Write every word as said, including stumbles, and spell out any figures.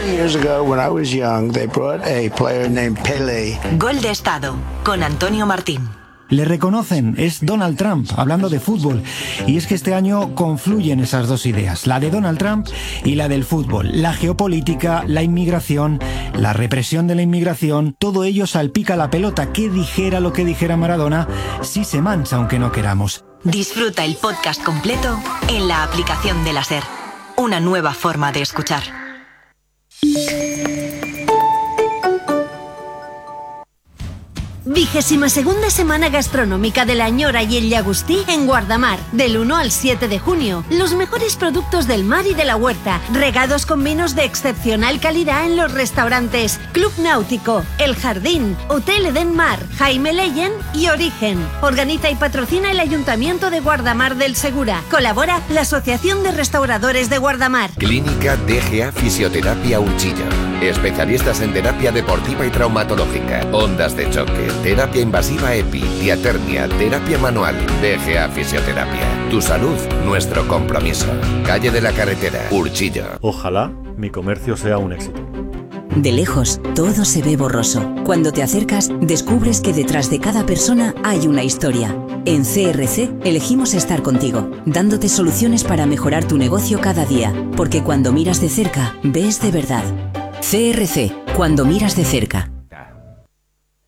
thirty years ago, when I was young, they brought a player named Pelé. Gol de Estado, con Antonio Martín. Le reconocen, es Donald Trump, hablando de fútbol. Y es que este año confluyen esas dos ideas, la de Donald Trump y la del fútbol. La geopolítica, la inmigración, la represión de la inmigración, todo ello salpica la pelota. Que dijera lo que dijera Maradona, sí se mancha aunque no queramos. Disfruta el podcast completo en la aplicación de la SER. Una nueva forma de escuchar. Vigésima segunda semana gastronómica de la Ñora y el Llagostí en Guardamar, del uno al siete de junio. Los mejores productos del mar y de la huerta, regados con vinos de excepcional calidad en los restaurantes Club Náutico, El Jardín, Hotel Eden Mar, Jaime Leyen y Origen. Organiza y patrocina el Ayuntamiento de Guardamar del Segura. Colabora la Asociación de Restauradores de Guardamar. Clínica D G A Fisioterapia Urchillo. Especialistas en terapia deportiva y traumatológica, ondas de choque, terapia invasiva EPI, diatermia, terapia manual. D G A Fisioterapia. Tu salud, nuestro compromiso. Calle de la Carretera, Urchillo. Ojalá mi comercio sea un éxito. De lejos, todo se ve borroso. Cuando te acercas, descubres que detrás de cada persona hay una historia. En C R C elegimos estar contigo, dándote soluciones para mejorar tu negocio cada día. Porque cuando miras de cerca, ves de verdad. C R C, cuando miras de cerca.